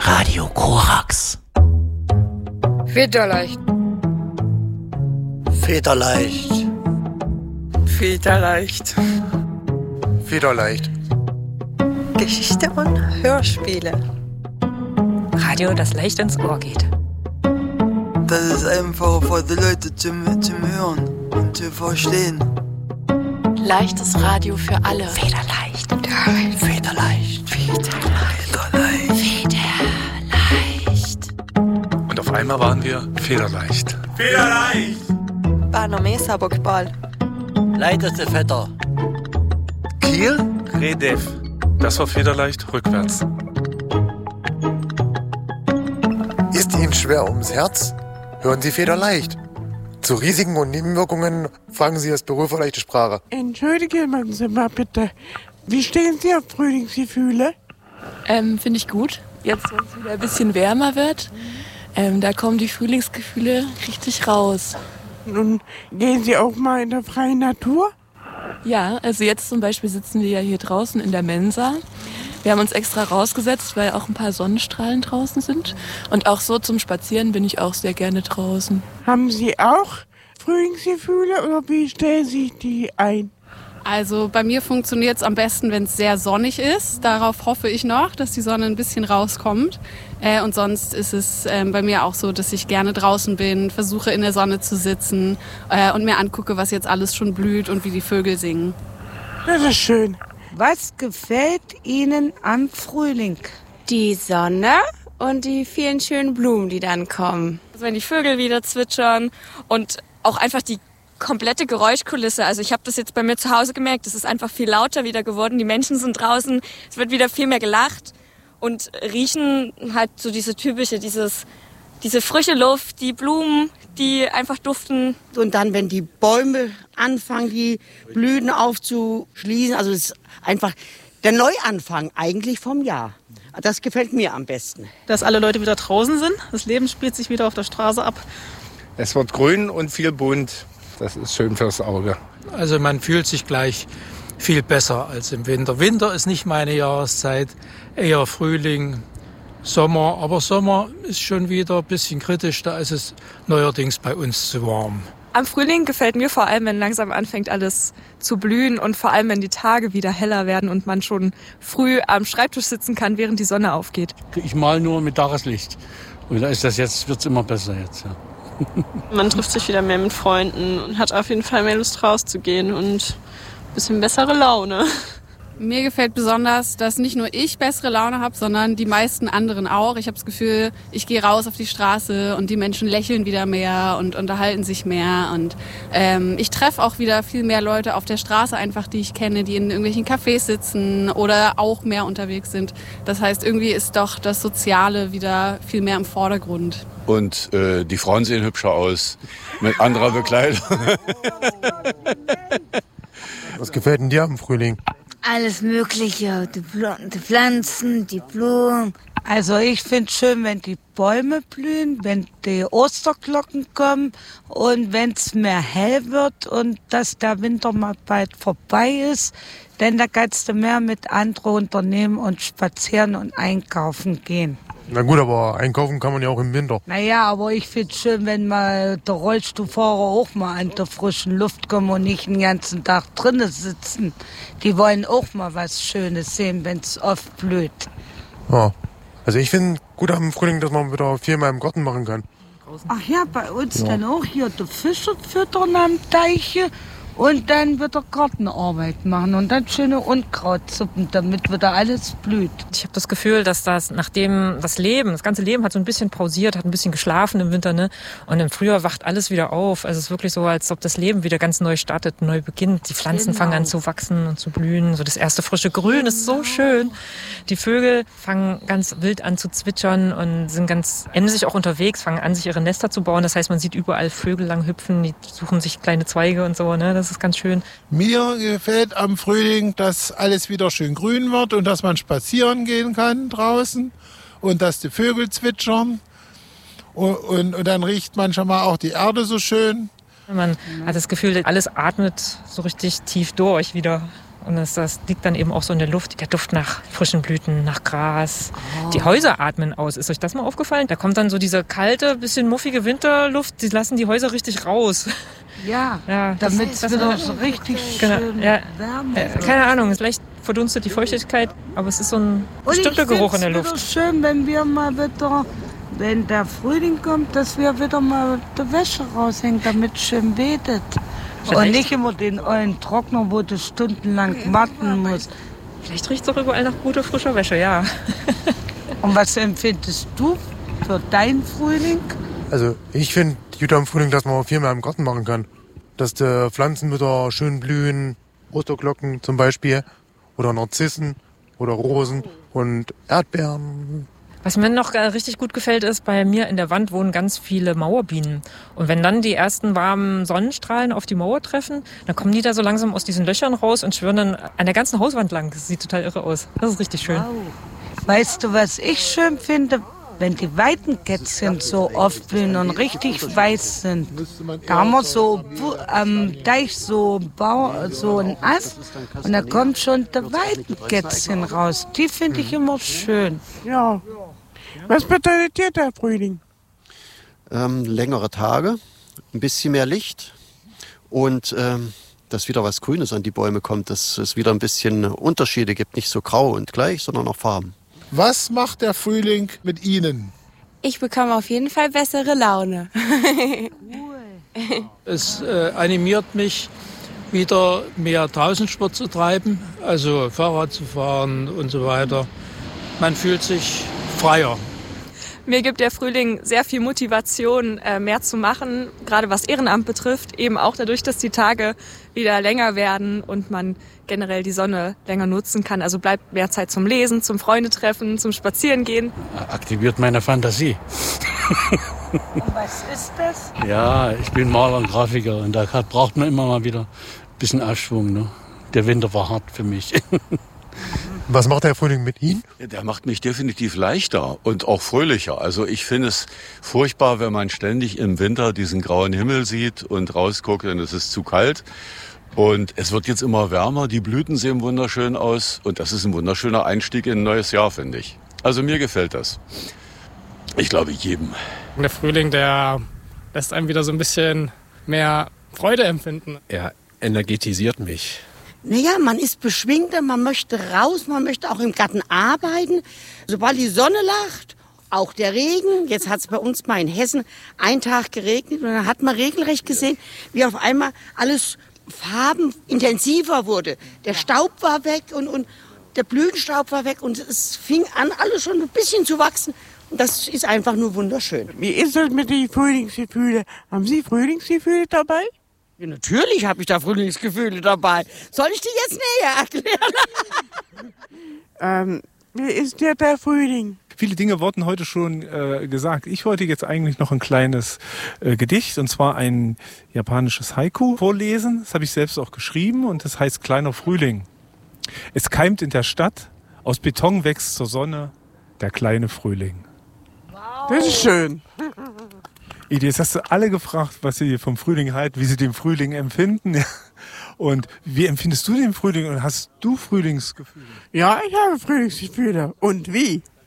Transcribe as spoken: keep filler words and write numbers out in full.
Radio Korax. Federleicht. Federleicht. Federleicht. Federleicht. Geschichte und Hörspiele. Radio, das leicht ins Ohr geht. Das ist einfach für die Leute zum, zum Hören und zu verstehen. Leichtes Radio für alle. Federleicht. Federleicht. Federleicht. Federleicht. Federleicht. Und auf einmal waren wir federleicht. Federleicht. Banomesa Bockball. Leichteste Vetter. Kiel? Redev. Das war federleicht rückwärts. Ist Ihnen schwer ums Herz? Hören Sie Federleicht. Zu Risiken und Nebenwirkungen fragen Sie das Büro für leichte Sprache. Entschuldigen Sie mal bitte. Wie stehen Sie auf Frühlingsgefühle? Ähm, finde ich gut. Jetzt, wenn es wieder ein bisschen wärmer wird, ähm, da kommen die Frühlingsgefühle richtig raus. Nun gehen Sie auch mal in der freien Natur? Ja, also jetzt zum Beispiel sitzen wir ja hier draußen in der Mensa. Wir haben uns extra rausgesetzt, weil auch ein paar Sonnenstrahlen draußen sind. Und auch so zum Spazieren bin ich auch sehr gerne draußen. Haben Sie auch Frühlingsgefühle oder wie stellen Sie die ein? Also bei mir funktioniert es am besten, wenn es sehr sonnig ist. Darauf hoffe ich noch, dass die Sonne ein bisschen rauskommt. Äh, und sonst ist es äh, bei mir auch so, dass ich gerne draußen bin, versuche in der Sonne zu sitzen äh, und mir angucke, was jetzt alles schon blüht und wie die Vögel singen. Das ist schön. Was gefällt Ihnen am Frühling? Die Sonne und die vielen schönen Blumen, die dann kommen. Also wenn die Vögel wieder zwitschern und auch einfach die komplette Geräuschkulisse. Also ich habe das jetzt bei mir zu Hause gemerkt, es ist einfach viel lauter wieder geworden. Die Menschen sind draußen, es wird wieder viel mehr gelacht und riechen halt so diese typische, dieses, diese frische Luft, die Blumen, die einfach duften. Und dann, wenn die Bäume anfangen, die Blüten aufzuschließen, also es ist einfach der Neuanfang eigentlich vom Jahr. Das gefällt mir am besten. Dass alle Leute wieder draußen sind, das Leben spielt sich wieder auf der Straße ab. Es wird grün und viel bunt. Das ist schön fürs Auge. Also man fühlt sich gleich viel besser als im Winter. Winter ist nicht meine Jahreszeit, eher Frühling, Sommer. Aber Sommer ist schon wieder ein bisschen kritisch, da ist es neuerdings bei uns zu warm. Am Frühling gefällt mir vor allem, wenn langsam anfängt alles zu blühen und vor allem, wenn die Tage wieder heller werden und man schon früh am Schreibtisch sitzen kann, während die Sonne aufgeht. Ich male nur mit Tageslicht und da ist das jetzt, wird's immer besser jetzt, ja. Man trifft sich wieder mehr mit Freunden und hat auf jeden Fall mehr Lust rauszugehen und ein bisschen bessere Laune. Mir gefällt besonders, dass nicht nur ich bessere Laune habe, sondern die meisten anderen auch. Ich habe das Gefühl, ich gehe raus auf die Straße und die Menschen lächeln wieder mehr und unterhalten sich mehr. Und ähm, ich treffe auch wieder viel mehr Leute auf der Straße einfach, die ich kenne, die in irgendwelchen Cafés sitzen oder auch mehr unterwegs sind. Das heißt, irgendwie ist doch das Soziale wieder viel mehr im Vordergrund. Und äh, die Frauen sehen hübscher aus mit anderer Bekleidung. Was gefällt denn dir am Frühling? Alles Mögliche, die, die Pflanzen, die Blumen. Also ich finde es schön, wenn die Bäume blühen, wenn die Osterglocken kommen und wenn es mehr hell wird und dass der Winter mal bald vorbei ist. Denn da kannst du mehr mit anderen unternehmen und spazieren und einkaufen gehen. Na gut, aber einkaufen kann man ja auch im Winter. Naja, aber ich finde es schön, wenn mal der Rollstuhlfahrer auch mal an der frischen Luft kommen und nicht den ganzen Tag drinnen sitzen. Die wollen auch mal was Schönes sehen, wenn es oft blüht. Ja. Also ich finde gut am Frühling, dass man wieder viel mehr im Garten machen kann. Ach ja, bei uns ja. dann auch hier die Fische füttern am Teiche. Und dann wird er Gartenarbeit machen und dann schöne Unkrautsuppen, damit wieder alles blüht. Ich habe das Gefühl, dass das nachdem das Leben, das ganze Leben hat so ein bisschen pausiert, hat ein bisschen geschlafen im Winter, ne? Und im Frühjahr wacht alles wieder auf. Also es ist wirklich so, als ob das Leben wieder ganz neu startet, neu beginnt. Die Pflanzen genau. fangen an zu wachsen und zu blühen. So das erste frische Grün genau. ist so schön. Die Vögel fangen ganz wild an zu zwitschern und sind ganz emsig auch unterwegs, fangen an, sich ihre Nester zu bauen. Das heißt, man sieht überall Vögel lang hüpfen, die suchen sich kleine Zweige und so, ne? Das Das ist ganz schön. Mir gefällt am Frühling, dass alles wieder schön grün wird und dass man spazieren gehen kann draußen und dass die Vögel zwitschern und, und, und dann riecht man schon mal auch die Erde so schön. Man hat das Gefühl, alles atmet so richtig tief durch wieder Und das, das liegt dann eben auch so in der Luft, der Duft nach frischen Blüten, nach Gras. Oh. Die Häuser atmen aus. Ist euch das mal aufgefallen? Da kommt dann so diese kalte, bisschen muffige Winterluft, die lassen die Häuser richtig raus. Ja, ja damit es wieder so richtig genau, schön ja, Wärme äh, keine Ahnung, vielleicht verdunstet die Feuchtigkeit, aber es ist so ein bestimmter Geruch in der Luft. Es ist schön, wenn wir mal wieder, wenn der Frühling kommt, dass wir wieder mal die Wäsche raushängen, damit es schön betet. Und nicht immer den ollen Trockner, wo du stundenlang warten musst. Vielleicht riecht es auch überall nach guter, frischer Wäsche, ja. Und was empfindest du für deinen Frühling? Also ich finde gut am Frühling, dass man viel mehr im Garten machen kann. Dass die Pflanzen wieder schön blühen, Osterglocken zum Beispiel, oder Narzissen oder Rosen und Erdbeeren. Was mir noch richtig gut gefällt, ist, bei mir in der Wand wohnen ganz viele Mauerbienen. Und wenn dann die ersten warmen Sonnenstrahlen auf die Mauer treffen, dann kommen die da so langsam aus diesen Löchern raus und schwirren dann an der ganzen Hauswand lang. Das sieht total irre aus. Das ist richtig schön. Wow. Weißt du, was ich schön finde? Wenn die Weidenkätzchen so oft blühen und richtig weiß sind. Da haben wir so am Deich so, Bau, so einen Ast und da kommt schon der Weidenkätzchen raus. Die finde ich immer schön. Ja. Was bedeutet dir der Frühling? Ähm, längere Tage, ein bisschen mehr Licht und ähm, dass wieder was Grünes an die Bäume kommt, dass es wieder ein bisschen Unterschiede gibt, nicht so grau und gleich, sondern auch Farben. Was macht der Frühling mit Ihnen? Ich bekomme auf jeden Fall bessere Laune. Es äh, animiert mich, wieder mehr Draußensport zu treiben, also Fahrrad zu fahren und so weiter. Man fühlt sich freier. Mir gibt der Frühling sehr viel Motivation, mehr zu machen, gerade was Ehrenamt betrifft. Eben auch dadurch, dass die Tage wieder länger werden und man generell die Sonne länger nutzen kann. Also bleibt mehr Zeit zum Lesen, zum Freundetreffen, zum Spazierengehen. Aktiviert meine Fantasie. Und was ist das? Ja, ich bin Maler und Grafiker und da braucht man immer mal wieder ein bisschen Aufschwung. Ne? Der Winter war hart für mich. Was macht der Frühling mit Ihnen? Der macht mich definitiv leichter und auch fröhlicher. Also ich finde es furchtbar, wenn man ständig im Winter diesen grauen Himmel sieht und rausguckt und es ist zu kalt. Und es wird jetzt immer wärmer, die Blüten sehen wunderschön aus und das ist ein wunderschöner Einstieg in ein neues Jahr, finde ich. Also mir gefällt das. Ich glaube jedem. Der Frühling, der lässt einem wieder so ein bisschen mehr Freude empfinden. Er energetisiert mich. Naja, man ist beschwingter, man möchte raus, man möchte auch im Garten arbeiten. Sobald die Sonne lacht, auch der Regen, jetzt hat es bei uns mal in Hessen einen Tag geregnet und dann hat man regelrecht gesehen, wie auf einmal alles Farben intensiver wurde. Der Staub war weg und, und der Blütenstaub war weg und es fing an, alles schon ein bisschen zu wachsen. Und das ist einfach nur wunderschön. Wie ist das mit den Frühlingsgefühlen? Haben Sie Frühlingsgefühle dabei? Ja, natürlich habe ich da Frühlingsgefühle dabei. Soll ich die jetzt näher erklären? ähm, wie ist dir der Frühling? Viele Dinge wurden heute schon äh, gesagt. Ich wollte jetzt eigentlich noch ein kleines äh, Gedicht, und zwar ein japanisches Haiku vorlesen. Das habe ich selbst auch geschrieben und das heißt Kleiner Frühling. Es keimt in der Stadt, aus Beton wächst zur Sonne der kleine Frühling. Wow. Das ist schön. Idi, jetzt hast du alle gefragt, was sie vom Frühling halten, wie sie den Frühling empfinden. Und wie empfindest du den Frühling und hast du Frühlingsgefühle? Ja, ich habe Frühlingsgefühle. Und wie?